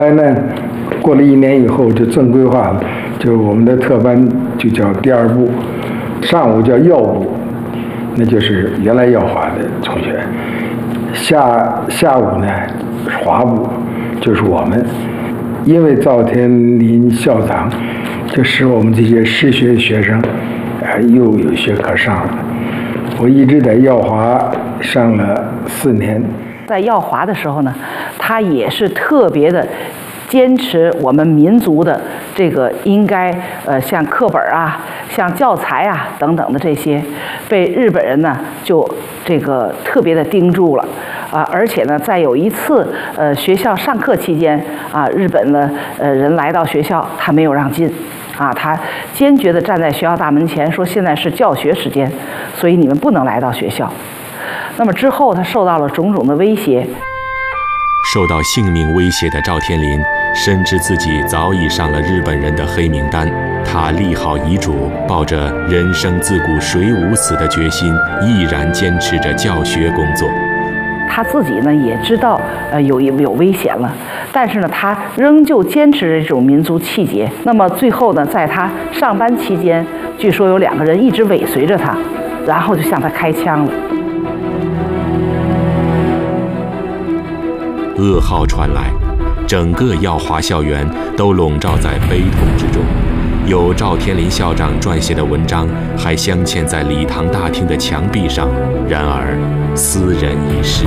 呢，过了1年以后就正规化了，就我们的特班就叫第2部，上午叫药部，那就是原来药华的同学，下午呢华部，就是我们。因为赵天林校长，就使我们这些失学学生，又有学可上了。我一直在耀华上了4年。 在耀华的时候呢，他也是特别的坚持我们民族的这个应该像课本啊、像教材啊等等的这些，被日本人呢就这个特别的盯住了而且呢，在有一次学校上课期间日本的人来到学校，他没有让进他坚决地站在学校大门前说：“现在是教学时间，所以你们不能来到学校。”那么之后，他受到了种种的威胁。 受到性命威胁的赵天林深知自己早已上了日本人的黑名单，他立好遗嘱，抱着人生自古谁无死的决心，毅然坚持着教学工作。 他自己呢也知道有危险了，但是呢他仍旧坚持着这种民族气节。那么最后呢，在他上班期间，据说有2个人一直尾随着他，然后就向他开枪了。 噩耗传来，整个耀华校园都笼罩在悲痛之中。有赵天林校长撰写的文章还镶嵌在礼堂大厅的墙壁上，然而斯人已逝。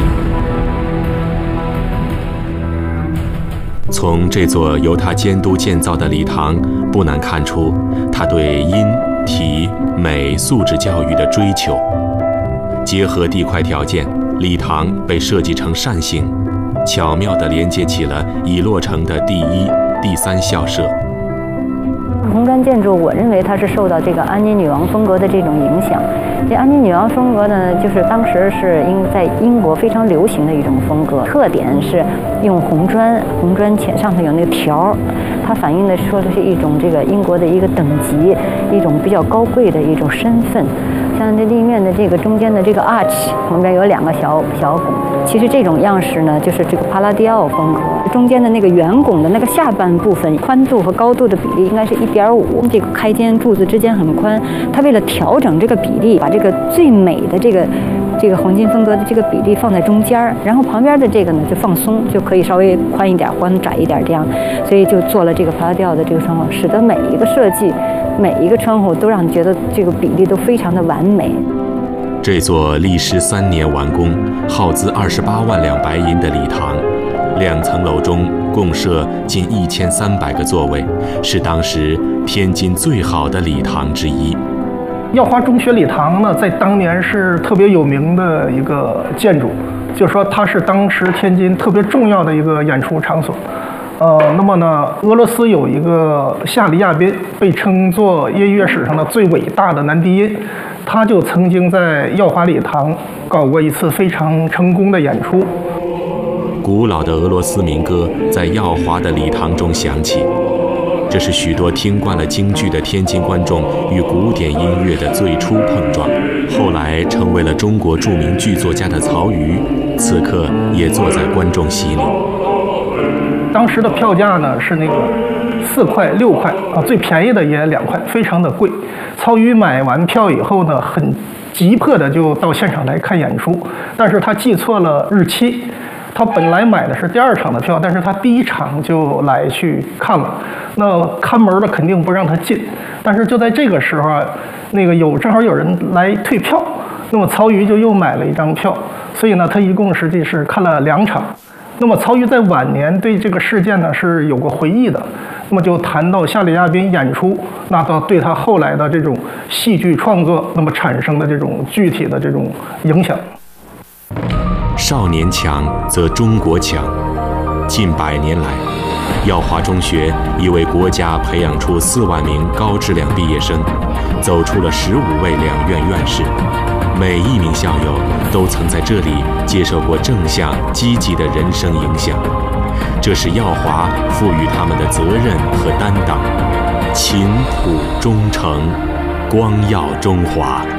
从这座由他监督建造的礼堂，不难看出他对音、体、美素质教育的追求。结合地块条件，礼堂被设计成扇形，巧妙地连接起了已落成的第1、第3校舍。 红砖建筑，我认为它是受到这个安妮女王风格的这种影响。这安妮女王风格呢，就是当时是在英国非常流行的一种风格，特点是用红砖前上头有那个条，它反映的说的是一种这个英国的一个等级，一种比较高贵的一种身份。像这立面的这个中间的这个 arch 旁边有2个小拱，其实这种样式呢，就是这个帕拉迪奥风格。中间的那个圆拱的那个下半部分宽度和高度的比例应该是1.5，这个开间柱子之间很宽。它为了调整这个比例，把这个最美的这个黄金风格的这个比例放在中间，然后旁边的这个呢就放松，就可以稍微宽一点、宽窄一点这样，所以就做了这个帕拉迪奥的这个窗户，使得每一个设计、每一个窗户都让你觉得这个比例都非常的完美。 这座历时3年完工、耗资28万两白银的礼堂，2层楼中共设近1300个座位，是当时天津最好的礼堂之一。 耀华中学礼堂呢，在当年是特别有名的一个建筑，就是说它是当时天津特别重要的一个演出场所。那么呢，俄罗斯有一个夏里亚宾，被称作音乐史上的最伟大的男低音，他就曾经在耀华礼堂搞过一次非常成功的演出。 古老的俄罗斯民歌在耀华的礼堂中响起，这是许多听惯了京剧的天津观众与古典音乐的最初碰撞。后来成为了中国著名剧作家的曹禺，此刻也坐在观众席里。 当时的票价呢是那个4块、6块最便宜的也2块，非常的贵。曹禺买完票以后呢，很急迫的就到现场来看演出，但是他记错了日期。他本来买的是第2场的票，但是他第1场就来去看了。那看门的肯定不让他进，但是就在这个时候那个正好有人来退票，那么曹禺就又买了1张票，所以呢，他一共实际是看了2场。那么曹禺在晚年对这个事件呢是有过回忆的，那么就谈到夏里亚宾演出，那到对他后来的这种戏剧创作，那么产生的这种具体的这种影响。 少年强则中国强，近100年来，耀华中学已为国家培养出4万名高质量毕业生，走出了15位2院院士。每一名校友都曾在这里接受过正向积极的人生影响，这是耀华赋予他们的责任和担当。勤朴忠诚，光耀中华。